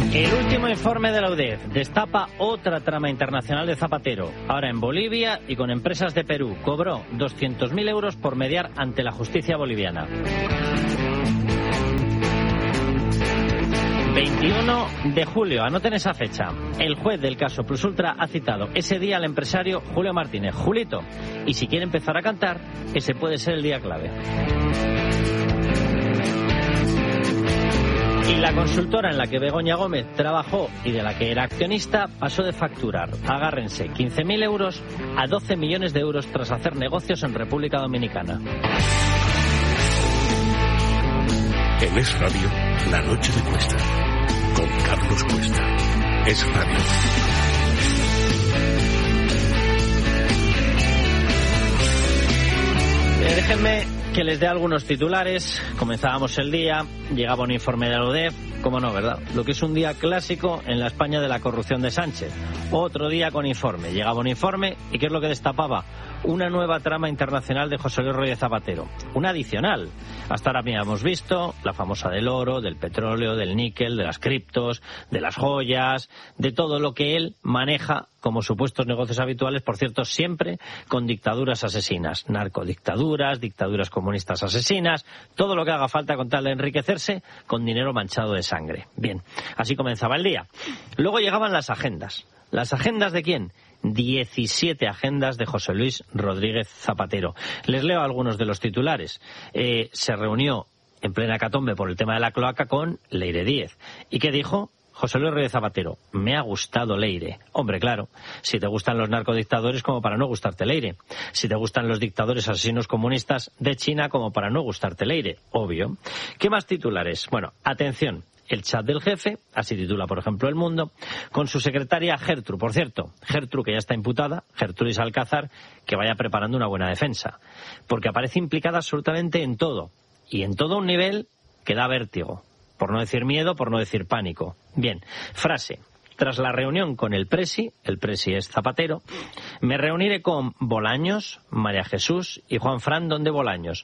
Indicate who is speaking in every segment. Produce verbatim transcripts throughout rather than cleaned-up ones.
Speaker 1: El último informe de la U D E F destapa otra trama internacional de Zapatero, ahora en Bolivia y con empresas de Perú. Cobró doscientos mil euros por mediar ante la justicia boliviana. veintiuno de julio, anoten esa fecha. El juez del caso Plus Ultra ha citado ese día al empresario Julio Martínez. Julito, y si quiere empezar a cantar, ese puede ser el día clave. Y la consultora en la que Begoña Gómez trabajó y de la que era accionista pasó de facturar, agárrense, quince mil euros a doce millones de euros tras hacer negocios en República Dominicana.
Speaker 2: En Es Radio, La Noche de Cuesta, con Carlos Cuesta. Es Radio.
Speaker 1: Eh, déjenme que les dé algunos titulares. Comenzábamos el día, llegaba un informe de la U D E F, cómo no, ¿verdad? Lo que es un día clásico en la España de la corrupción de Sánchez. Otro día con informe, llegaba un informe y ¿qué es lo que destapaba? Una nueva trama internacional de José Luis Rodríguez Zapatero, una adicional. Hasta ahora habíamos visto la famosa del oro, del petróleo, del níquel, de las criptos, de las joyas, de todo lo que él maneja como supuestos negocios habituales, por cierto, siempre con dictaduras asesinas, narcodictaduras, dictaduras comunistas asesinas, todo lo que haga falta con tal de enriquecerse con dinero manchado de sangre. Bien, así comenzaba el día. Luego llegaban las agendas. ¿Las agendas de quién? diecisiete agendas de José Luis Rodríguez Zapatero. Les leo algunos de los titulares. Eh, se reunió en plena hecatombe por el tema de la cloaca con Leire Díez. ¿Y qué dijo? José Luis Rodríguez Zapatero, me ha gustado Leire. Hombre, claro, si te gustan los narcodictadores, como para no gustarte Leire. Si te gustan los dictadores asesinos comunistas de China, como para no gustarte Leire. Obvio. ¿Qué más titulares? Bueno, atención. El chat del jefe, así titula por ejemplo El Mundo, con su secretaria Gertrude. Por cierto, Gertrude, que ya está imputada, Gertrudis Alcázar, que vaya preparando una buena defensa. Porque aparece implicada absolutamente en todo. Y en todo un nivel que da vértigo. Por no decir miedo, por no decir pánico. Bien, frase. Tras la reunión con el Presi, el Presi es Zapatero, me reuniré con Bolaños, María Jesús y Juan Fran Don de Bolaños.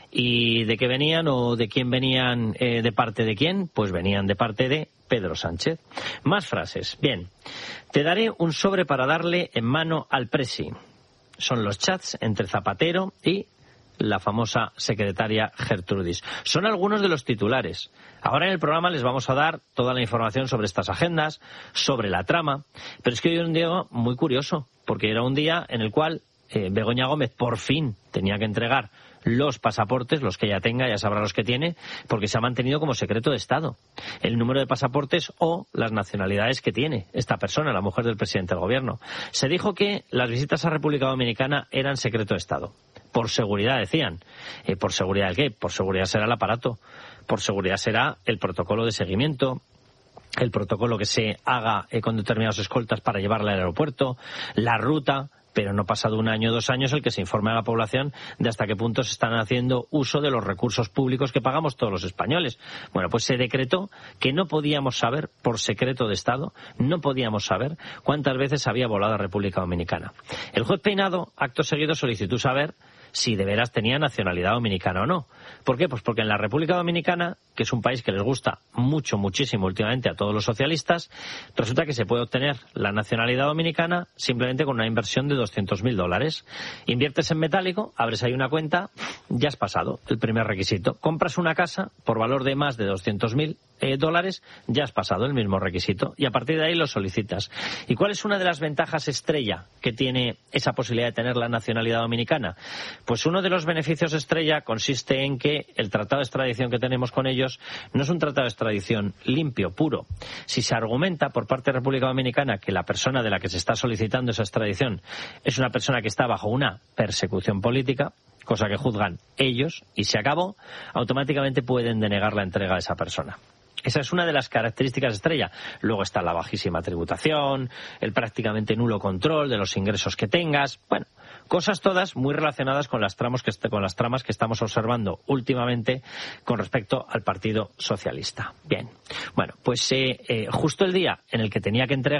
Speaker 1: ¿Y de qué venían o de quién venían, eh, de parte de quién? Pues venían de parte de Pedro Sánchez. Más frases. Bien, te daré un sobre para darle en mano al Presi. Son los chats entre Zapatero y la famosa secretaria Gertrudis. Son algunos de los titulares. Ahora en el programa les vamos a dar toda la información sobre estas agendas, sobre la trama, pero es que hoy es un día muy curioso, porque era un día en el cual eh, Begoña Gómez por fin tenía que entregar los pasaportes, los que ella tenga, ya sabrá los que tiene, porque se ha mantenido como secreto de Estado el número de pasaportes o las nacionalidades que tiene esta persona, la mujer del presidente del gobierno. Se dijo que las visitas a República Dominicana eran secreto de Estado. Por seguridad, decían. Eh, ¿Por seguridad el qué? Por seguridad será el aparato. Por seguridad será el protocolo de seguimiento, el protocolo que se haga eh, con determinados escoltas para llevarla al aeropuerto, la ruta. Pero no pasado un año o dos años el que se informe a la población de hasta qué punto se están haciendo uso de los recursos públicos que pagamos todos los españoles. Bueno, pues se decretó que no podíamos saber, por secreto de Estado, no podíamos saber cuántas veces había volado a República Dominicana. El juez Peinado, acto seguido, solicitó saber si de veras tenía nacionalidad dominicana o no. ¿Por qué? Pues porque en la República Dominicana, que es un país que les gusta mucho, muchísimo últimamente a todos los socialistas, resulta que se puede obtener la nacionalidad dominicana simplemente con una inversión de doscientos mil dólares. Inviertes en metálico, abres ahí una cuenta, ya has pasado el primer requisito. Compras una casa por valor de más de doscientos mil eh, dólares, ya has pasado el mismo requisito. Y a partir de ahí lo solicitas. ¿Y cuál es una de las ventajas estrella que tiene esa posibilidad de tener la nacionalidad dominicana? Pues uno de los beneficios estrella consiste en que el tratado de extradición que tenemos con ellos no es un tratado de extradición limpio, puro. Si se argumenta por parte de República Dominicana que la persona de la que se está solicitando esa extradición es una persona que está bajo una persecución política, cosa que juzgan ellos, y se acabó, automáticamente pueden denegar la entrega de esa persona. Esa es una de las características estrella. Luego está la bajísima tributación, el prácticamente nulo control de los ingresos que tengas. Bueno, cosas todas muy relacionadas con las, tramos que, con las tramas que estamos observando últimamente con respecto al Partido Socialista. Bien, bueno, pues eh, eh, justo el día en el que tenía que entregar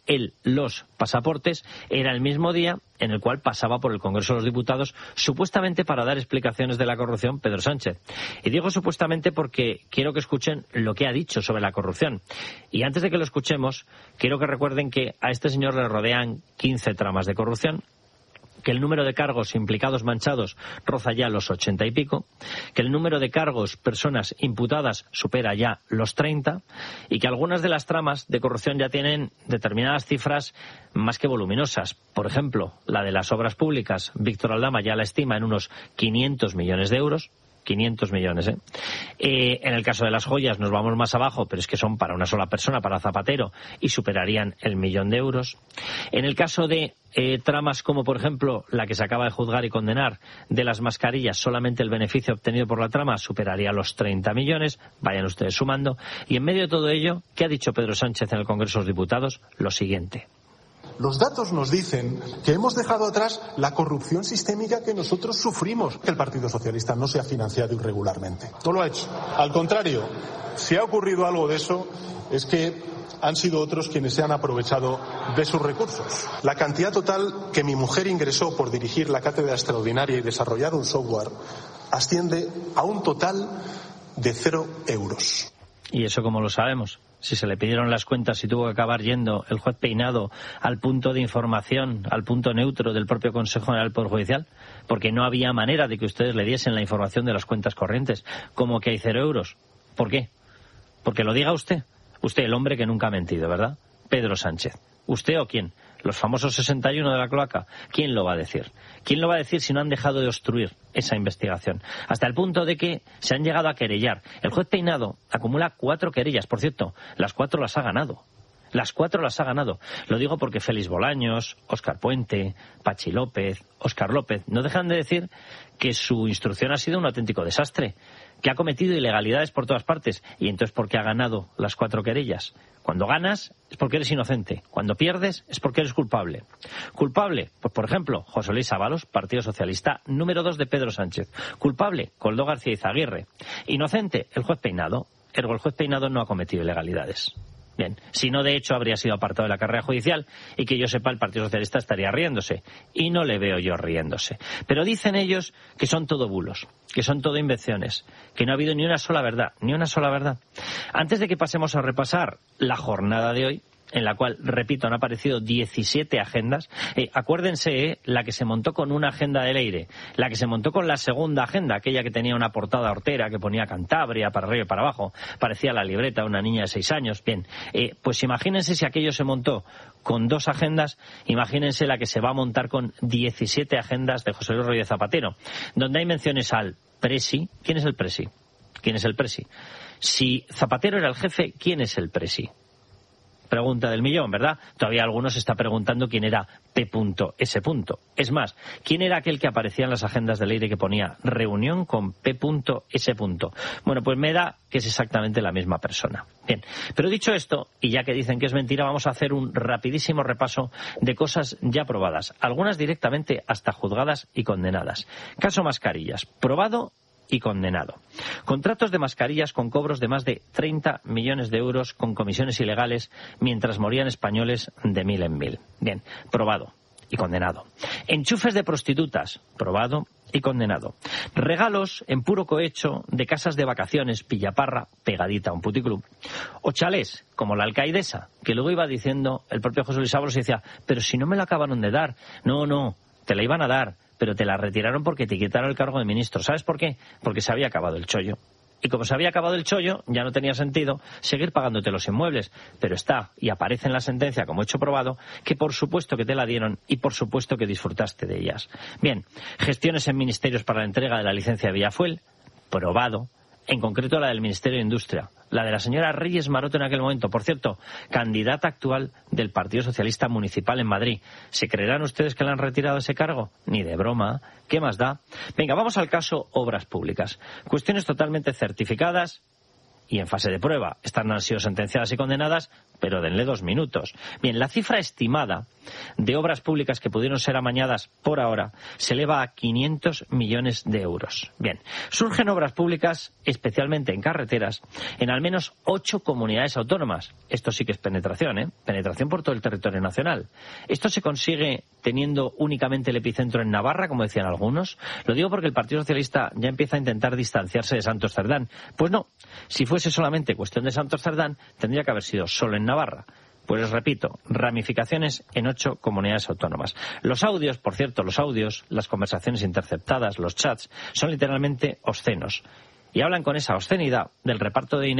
Speaker 1: él los pasaportes, era el mismo día en el cual pasaba por el Congreso de los Diputados, supuestamente para dar explicaciones de la corrupción Pedro Sánchez. Y digo supuestamente porque quiero que escuchen lo que ha dicho sobre la corrupción. Y antes de que lo escuchemos, quiero que recuerden que a este señor le rodean quince tramas de corrupción, que el número de cargos implicados manchados roza ya los ochenta y pico, que el número de cargos, personas imputadas, supera ya los treinta, y que algunas de las tramas de corrupción ya tienen determinadas cifras más que voluminosas. Por ejemplo, la de las obras públicas, Víctor Aldama ya la estima en unos quinientos millones de euros. quinientos millones, ¿eh? Eh, en el caso de las joyas nos vamos más abajo, pero es que son para una sola persona, para Zapatero, y superarían el millón de euros. En el caso de eh, tramas como, por ejemplo, la que se acaba de juzgar y condenar de las mascarillas, solamente el beneficio obtenido por la trama superaría los treinta millones, vayan ustedes sumando. Y en medio de todo ello, ¿qué ha dicho Pedro Sánchez en el Congreso de los Diputados? Lo siguiente.
Speaker 3: Los datos nos dicen que hemos dejado atrás la corrupción sistémica que nosotros sufrimos. Que el Partido Socialista no se ha financiado irregularmente. No lo ha hecho. Al contrario, si ha ocurrido algo de eso, es que han sido otros quienes se han aprovechado de sus recursos. La cantidad total que mi mujer ingresó por dirigir la cátedra extraordinaria y desarrollar un software asciende a un total de cero euros.
Speaker 1: ¿Y eso cómo lo sabemos? Si se le pidieron las cuentas y tuvo que acabar yendo el juez Peinado al punto de información, al punto neutro del propio Consejo General del Poder Judicial, porque no había manera de que ustedes le diesen la información de las cuentas corrientes. ¿Cómo que hay cero euros? ¿Por qué? Porque lo diga usted. Usted, el hombre que nunca ha mentido, ¿verdad? Pedro Sánchez. ¿Usted o quién? ¿Los famosos sesenta y uno de la cloaca? ¿Quién lo va a decir? ¿Quién lo va a decir si no han dejado de obstruir esa investigación? Hasta el punto de que se han llegado a querellar. El juez Peinado acumula cuatro querellas. Por cierto, las cuatro las ha ganado. Las cuatro las ha ganado. Lo digo porque Félix Bolaños, Óscar Puente, Pachi López, Óscar López no dejan de decir que su instrucción ha sido un auténtico desastre, que ha cometido ilegalidades por todas partes. Y entonces, ¿por qué ha ganado las cuatro querellas? Cuando ganas es porque eres inocente. Cuando pierdes es porque eres culpable. ¿Culpable? Pues, por ejemplo, José Luis Ábalos, Partido Socialista, número dos de Pedro Sánchez. ¿Culpable? Koldo García Izaguirre. Inocente, el juez Peinado. Ergo, el juez Peinado no ha cometido ilegalidades. Bien, si no, de hecho, habría sido apartado de la carrera judicial y que yo sepa, el Partido Socialista estaría riéndose. Y no le veo yo riéndose. Pero dicen ellos que son todo bulos, que son todo invenciones, que no ha habido ni una sola verdad, ni una sola verdad. Antes de que pasemos a repasar la jornada de hoy, en la cual, repito, han aparecido diecisiete agendas. Eh, acuérdense, eh, la que se montó con una agenda del Leire, la que se montó con la segunda agenda, aquella que tenía una portada hortera, que ponía Cantabria para arriba y para abajo, parecía la libreta de una niña de seis años. Bien, eh, pues imagínense si aquello se montó con dos agendas, imagínense la que se va a montar con diecisiete agendas de José Luis Rodríguez Zapatero, donde hay menciones al Presi. ¿Quién es el Presi? ¿Quién es el Presi? Si Zapatero era el jefe, ¿quién es el Presi? Pregunta del millón, ¿verdad? Todavía algunos se está preguntando quién era P S. Es más, ¿quién era aquel que aparecía en las agendas de Leire que ponía reunión con P S? Bueno, pues me da que es exactamente la misma persona. Bien, pero dicho esto, y ya que dicen que es mentira, vamos a hacer un rapidísimo repaso de cosas ya probadas, algunas directamente hasta juzgadas y condenadas. Caso mascarillas, probado y condenado. Contratos de mascarillas con cobros de más de treinta millones de euros con comisiones ilegales mientras morían españoles de mil en mil. Bien, probado y condenado. Enchufes de prostitutas, probado y condenado. Regalos en puro cohecho de casas de vacaciones, Pillaparra, pegadita a un puticlub. O chalés, como la alcaidesa, que luego iba diciendo el propio José Luis Ábalos y decía, pero si no me la acabaron de dar. No, no, te la iban a dar, pero te la retiraron porque te quitaron el cargo de ministro. ¿Sabes por qué? Porque se había acabado el chollo. Y como se había acabado el chollo, ya no tenía sentido seguir pagándote los inmuebles. Pero está, y aparece en la sentencia como hecho probado, que por supuesto que te la dieron y por supuesto que disfrutaste de ellas. Bien, gestiones en ministerios para la entrega de la licencia de Villafuel, probado. En concreto la del Ministerio de Industria, la de la señora Reyes Maroto en aquel momento, por cierto, candidata actual del Partido Socialista Municipal en Madrid. ¿Se creerán ustedes que le han retirado ese cargo? Ni de broma. ¿Qué más da? Venga, vamos al caso Obras Públicas. Cuestiones totalmente certificadas y en fase de prueba. Estas no han sido sentenciadas y condenadas, pero denle dos minutos. Bien, la cifra estimada de obras públicas que pudieron ser amañadas por ahora se eleva a quinientos millones de euros. Bien, surgen obras públicas, especialmente en carreteras, en al menos ocho comunidades autónomas. Esto sí que es penetración, ¿eh? Penetración por todo el territorio nacional. Esto se consigue teniendo únicamente el epicentro en Navarra, como decían algunos. Lo digo porque el Partido Socialista ya empieza a intentar distanciarse de Santos Cerdán. Pues no, si fuese solamente cuestión de Santos Cerdán, tendría que haber sido solo en Navarra. Pues les repito, ramificaciones en ocho comunidades autónomas. Los audios, por cierto, los audios, las conversaciones interceptadas, los chats, son literalmente obscenos. Y hablan con esa obscenidad del reparto de dinero